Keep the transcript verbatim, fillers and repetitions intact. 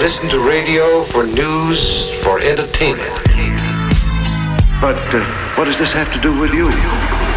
listen to radio for news, for entertainment. But uh, what does this have to do with you?